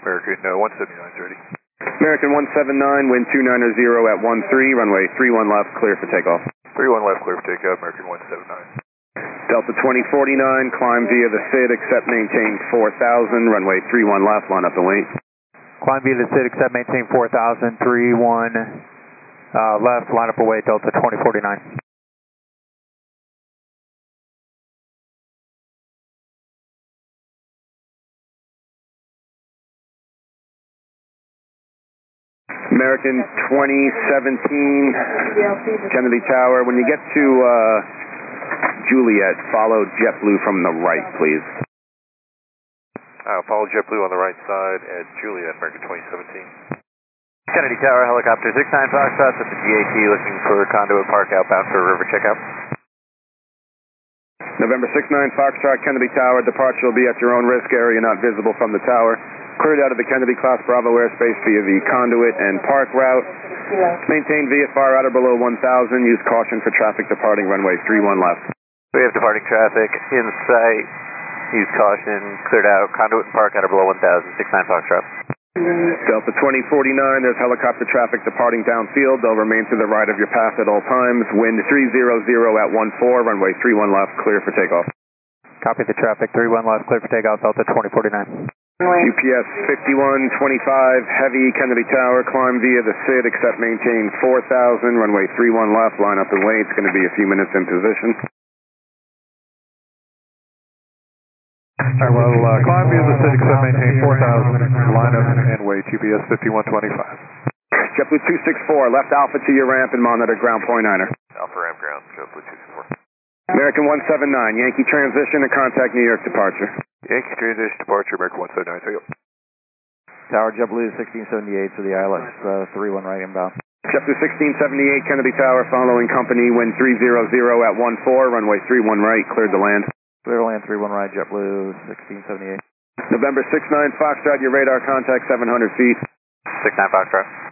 American 179 is ready. American 179, wind 290 at 13, runway 31 left, clear for takeoff. 31 left, clear for takeoff, American 179. Delta 2049, climb via the SID, accept maintain 4000, runway 31 left, line up and wait. Climb via the SID, accept maintain 4000, 31 left, line up and wait, Delta 2049. American 2017, Kennedy Tower. When you get to Juliet, follow JetBlue from the right, please. Follow JetBlue on the right side at Juliet, American 2017. Kennedy Tower, helicopter 69 Foxtrot at the GAT, looking for Conduit Park outbound for river checkout. November 69 Foxtrot, Kennedy Tower. Departure will be at your own risk, area not visible from the tower. Cleared out of the Kennedy Class Bravo airspace via the Conduit and Park route. Maintain VFR at or below 1000. Use caution for traffic departing runway 31 left. We have departing traffic in sight. Use caution. Cleared out. Conduit and Park at or below 1000. 69 Foxtrot. Delta 2049, there's helicopter traffic departing downfield. They'll remain to the right of your path at all times. Wind 300 at 14, runway 31 left, clear for takeoff. Copy the traffic. 31 left, clear for takeoff. Delta 2049. UPS 5125, heavy, Kennedy Tower, climb via the SID, accept maintain 4000, runway 31 left, line up and wait. It's going to be a few minutes in position. Well, climb via the SID, accept maintain 4000, line up and wait, UPS 5125. JetBlue 264, left Alpha to your ramp and monitor ground point niner. Alpha ramp ground, JetBlue 264. American 179, Yankee transition and contact New York departure. Yankee transition departure, American 179, take up. Tower JetBlue 1678 to the ILS 31 right inbound. JetBlue 1678, Kennedy Tower, following company, wind 300 at 14, runway 31 right, cleared to land. Clear to land 31 right, JetBlue 1678. November 69 Foxtrot, your radar contact 700 feet. 69 Foxtrot.